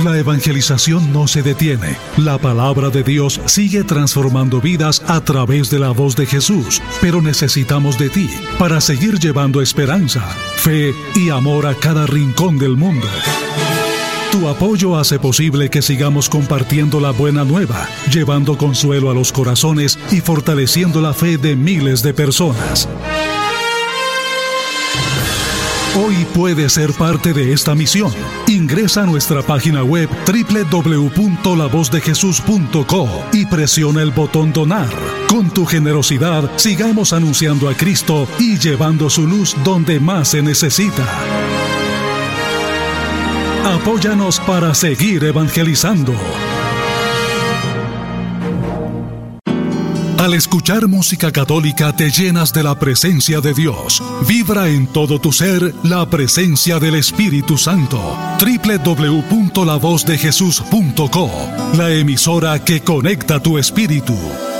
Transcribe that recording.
La evangelización no se detiene. La palabra de Dios sigue transformando vidas a través de la voz de Jesús, pero necesitamos de ti para seguir llevando esperanza, fe y amor a cada rincón del mundo. Tu apoyo hace posible que sigamos compartiendo la buena nueva, llevando consuelo a los corazones y fortaleciendo la fe de miles de personas. Hoy puedes ser parte de esta misión. Ingresa a nuestra página web www.lavozdejesús.co y presiona el botón Donar. Con tu generosidad, sigamos anunciando a Cristo y llevando su luz donde más se necesita. Apóyanos para seguir evangelizando. Al escuchar música católica te llenas de la presencia de Dios. Vibra en todo tu ser la presencia del Espíritu Santo. www.lavozdejesús.co, la emisora que conecta tu espíritu.